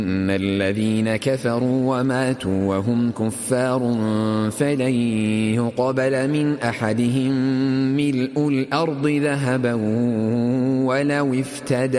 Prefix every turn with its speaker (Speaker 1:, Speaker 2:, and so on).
Speaker 1: إن الذين كفروا وماتوا وهم كفار فلن يقبل من أحدهم ملء الأرض ذهبا ولو افتدى